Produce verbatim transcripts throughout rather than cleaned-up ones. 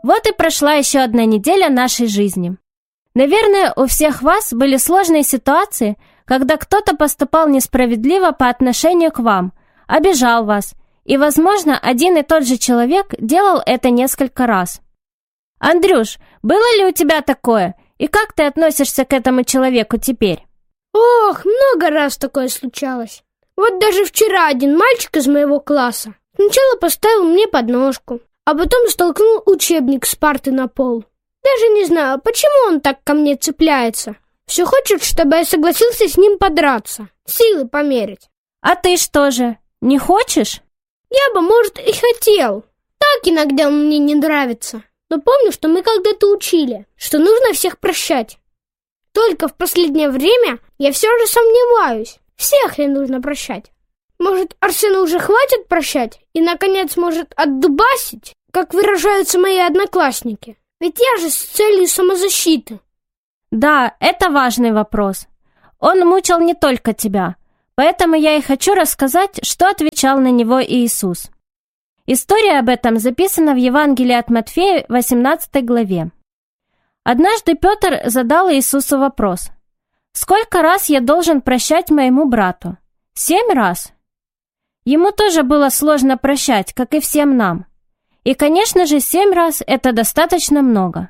Вот и прошла еще одна неделя нашей жизни. Наверное, у всех вас были сложные ситуации, когда кто-то поступал несправедливо по отношению к вам, обижал вас, и, возможно, один и тот же человек делал это несколько раз. Андрюш, было ли у тебя такое, и как ты относишься к этому человеку теперь? Ох, много раз такое случалось. Вот даже вчера один мальчик из моего класса сначала поставил мне подножку, а потом столкнул учебник с парты на пол. Даже не знаю, почему он так ко мне цепляется. Все хочет, чтобы я согласился с ним подраться, силы померить. А ты что же, не хочешь? Я бы, может, и хотел. Так иногда он мне не нравится. Но помню, что мы когда-то учили, что нужно всех прощать. Только в последнее время я все же сомневаюсь, всех ли нужно прощать. Может, Арсену уже хватит прощать и, наконец, может отдубасить, как выражаются мои одноклассники? Ведь я же с целью самозащиты. Да, это важный вопрос. Он мучил не только тебя, поэтому я и хочу рассказать, что отвечал на него Иисус. История об этом записана в Евангелии от Матфея, восемнадцатой главе. Однажды Петр задал Иисусу вопрос: «Сколько раз я должен прощать моему брату? Семь раз?» Ему тоже было сложно прощать, как и всем нам. И, конечно же, семь раз – это достаточно много.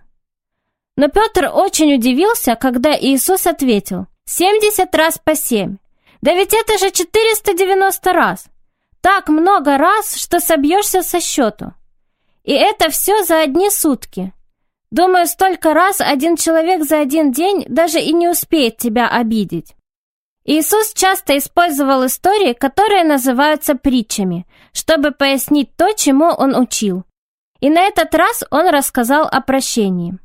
Но Петр очень удивился, когда Иисус ответил: «семьдесят раз по семь. Да ведь это же четыреста девяносто раз. Так много раз, что собьешься со счету. И это все за одни сутки. Думаю, столько раз один человек за один день даже и не успеет тебя обидеть». Иисус часто использовал истории, которые называются притчами, чтобы пояснить то, чему Он учил. И на этот раз Он рассказал о прощении.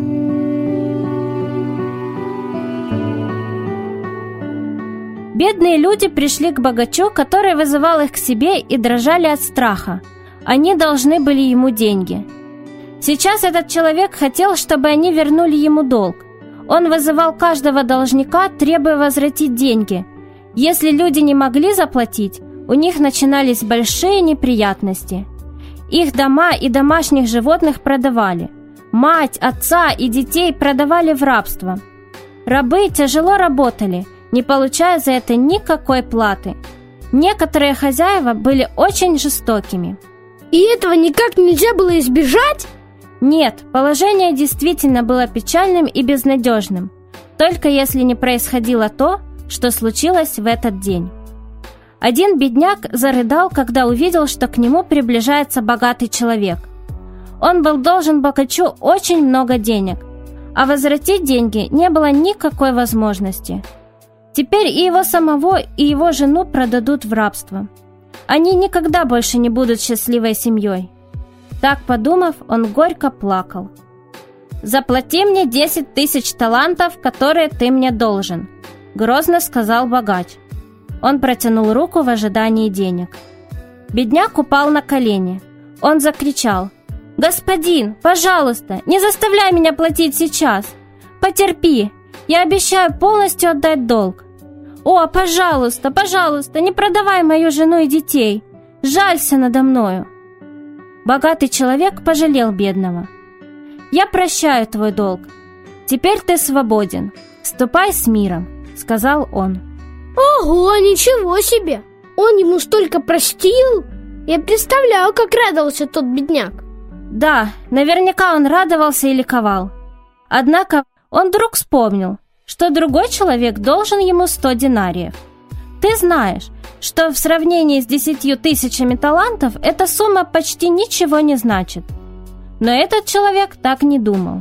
Бедные люди пришли к богачу, который вызывал их к себе, и дрожали от страха. Они должны были ему деньги. Сейчас этот человек хотел, чтобы они вернули ему долг. Он вызывал каждого должника, требуя возвратить деньги. Если люди не могли заплатить, у них начинались большие неприятности. Их дома и домашних животных продавали. Мать, отца и детей продавали в рабство. Рабы тяжело работали, не получая за это никакой платы. Некоторые хозяева были очень жестокими. И этого никак нельзя было избежать? Нет, положение действительно было печальным и безнадежным, только если не происходило то, что случилось в этот день. Один бедняк зарыдал, когда увидел, что к нему приближается богатый человек. Он был должен богачу очень много денег, а возвратить деньги не было никакой возможности. Теперь и его самого, и его жену продадут в рабство. Они никогда больше не будут счастливой семьей. Так подумав, он горько плакал. «Заплати мне десять тысяч талантов, которые ты мне должен», — грозно сказал богач. Он протянул руку в ожидании денег. Бедняк упал на колени. Он закричал: «Господин, пожалуйста, не заставляй меня платить сейчас. Потерпи, я обещаю полностью отдать долг. О, пожалуйста, пожалуйста, не продавай мою жену и детей. Жалься надо мною». Богатый человек пожалел бедного. «Я прощаю твой долг. Теперь ты свободен. Ступай с миром», — сказал он. Ого, ничего себе! Он ему столько простил? Я представляю, как радовался тот бедняк. Да, наверняка он радовался и ликовал. Однако он вдруг вспомнил, что другой человек должен ему сто динариев. Ты знаешь, что в сравнении с десятью тысячами талантов эта сумма почти ничего не значит. Но этот человек так не думал.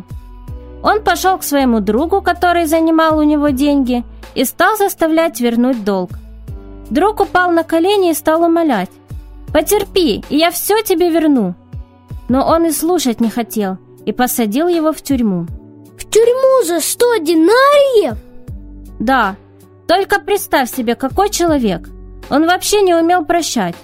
Он пошел к своему другу, который занимал у него деньги, и стал заставлять вернуть долг. Друг упал на колени и стал умолять: «Потерпи, и я все тебе верну». Но он и слушать не хотел и посадил его в тюрьму. В тюрьму за сто динариев? Да, только представь себе, какой человек. Он вообще не умел прощать.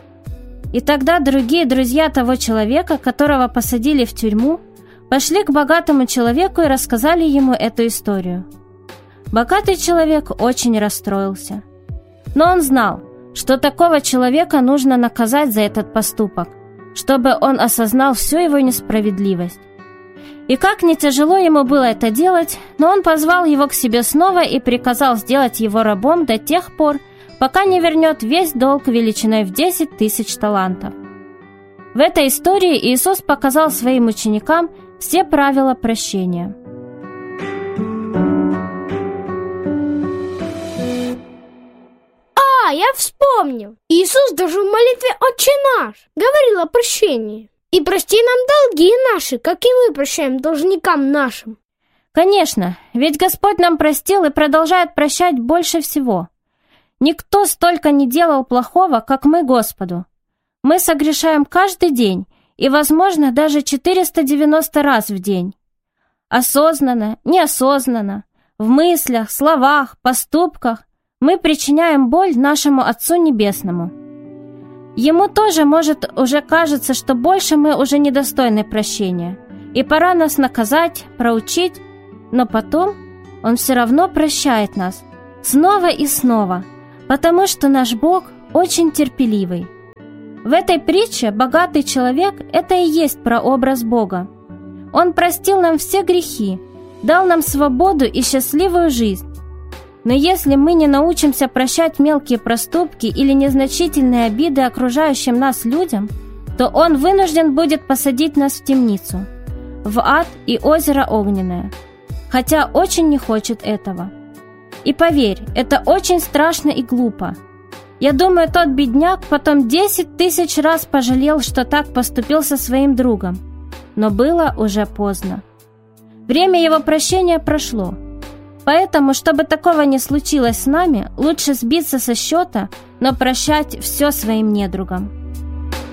И тогда другие друзья того человека, которого посадили в тюрьму, пошли к богатому человеку и рассказали ему эту историю. Богатый человек очень расстроился. Но он знал, что такого человека нужно наказать за этот поступок, чтобы он осознал всю его несправедливость. И как не тяжело ему было это делать, но он позвал его к себе снова и приказал сделать его рабом до тех пор, пока не вернет весь долг величиной в десять тысяч талантов. В этой истории Иисус показал своим ученикам все правила прощения. А, я вспомнил. Иисус даже в молитве «Отче наш» говорил о прощении. И прости нам долги наши, как и мы прощаем должникам нашим. Конечно, ведь Господь нам простил и продолжает прощать больше всего. Никто столько не делал плохого, как мы Господу. Мы согрешаем каждый день, и, возможно, даже четыреста девяносто раз в день. Осознанно, неосознанно, в мыслях, словах, поступках мы причиняем боль нашему Отцу Небесному. Ему тоже, может, уже кажется, что больше мы уже недостойны прощения, и пора нас наказать, проучить, но потом Он все равно прощает нас снова и снова, потому что наш Бог очень терпеливый. В этой притче богатый человек – это и есть прообраз Бога. Он простил нам все грехи, дал нам свободу и счастливую жизнь. Но если мы не научимся прощать мелкие проступки или незначительные обиды окружающим нас людям, то Он вынужден будет посадить нас в темницу, в ад и озеро огненное, хотя очень не хочет этого. И поверь, это очень страшно и глупо. Я думаю, тот бедняк потом десять тысяч раз пожалел, что так поступил со своим другом, но было уже поздно. Время его прощения прошло. Поэтому, чтобы такого не случилось с нами, лучше сбиться со счета, но прощать все своим недругам.